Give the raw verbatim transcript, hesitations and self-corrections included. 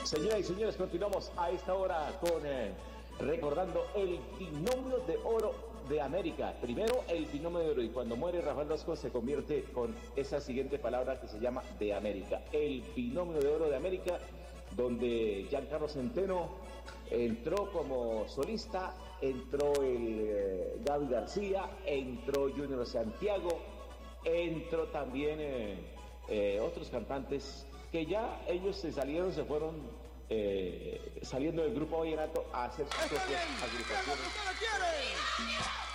Señoras y señores, continuamos a esta hora con eh, recordando el binomio de oro de América. Primero el binomio de oro, y cuando muere Rafael Vasco se convierte con esa siguiente palabra que se llama de América. El binomio de oro de América, donde Giancarlo Centeno entró como solista, entró el eh, Gaby García, entró Junior Santiago, entró también eh, eh, otros cantantes que ya ellos se salieron, se fueron eh, saliendo del grupo vallenato a hacer sus propias agrupaciones.